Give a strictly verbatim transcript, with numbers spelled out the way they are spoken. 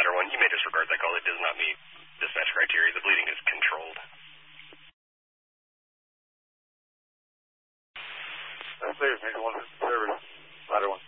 ladder one. You may disregard that call. It does not meet dispatch criteria. The bleeding is controlled. That's safe. Major one, service. Ladder one.